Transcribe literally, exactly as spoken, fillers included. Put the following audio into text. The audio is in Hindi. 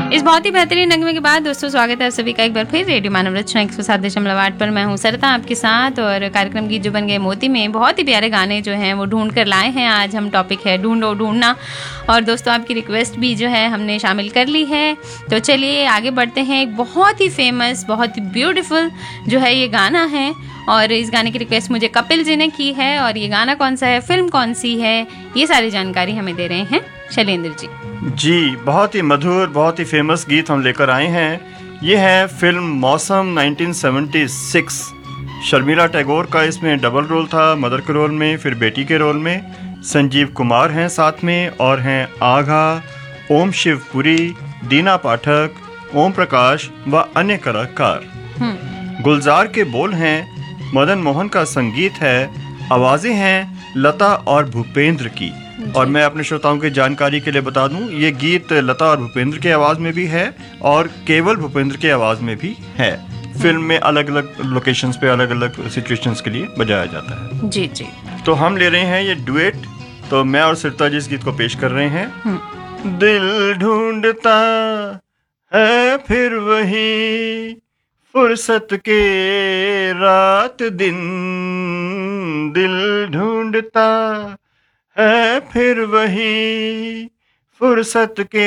इस बहुत ही बेहतरीन नगमे के बाद दोस्तों स्वागत है आप सभी का एक बार फिर रेडियो मानव रचना एक सौ सात दशमलव आठ पर। मैं हूँ सरिता आपके साथ और कार्यक्रम गीत जो बन गए मोती में बहुत ही प्यारे गाने जो हैं वो ढूंढ कर लाए हैं। आज हम टॉपिक है ढूंढो ढूंढना और दोस्तों आपकी रिक्वेस्ट भी जो है हमने शामिल कर ली है। तो चलिए आगे बढ़ते हैं। एक बहुत ही फेमस बहुत ही ब्यूटीफुल जो है ये गाना है और इस गाने की रिक्वेस्ट मुझे कपिल जी ने की है। और ये गाना कौन सा है, फिल्म कौन सी है, ये सारी जानकारी हमें दे रहे हैं शैलेंद्र जी। जी, बहुत ही मधुर बहुत ही फेमस गीत हम लेकर आए हैं। ये है फिल्म मौसम उन्नीस सौ छिहत्तर। शर्मिला टैगोर का इसमें डबल रोल था, मदर के रोल में, फिर बेटी के रोल में संजीव कुमार हैं साथ में और हैं आघा, ओम शिवपुरी, दीना पाठक, ओम प्रकाश व अन्य कलाकार। गुलजार के बोल हैं, मदन मोहन का संगीत है, आवाज़ें हैं लता और भूपेंद्र की। और मैं अपने श्रोताओं की जानकारी के लिए बता दूं, ये गीत लता और भूपेंद्र की आवाज़ में भी है और केवल भूपेंद्र की आवाज़ में भी है। फिल्म में अलग अलग लोकेशंस पे अलग अलग सिचुएशंस के लिए बजाया जाता है। जी जी। तो हम ले रहे हैं ये डुएट। तो मैं और सरिता जी इस गीत को पेश कर रहे हैं। दिल ढूंढता है फिर वही फुर्सत के रात दिन, दिल ढूंढता है फिर वही फुर्सत के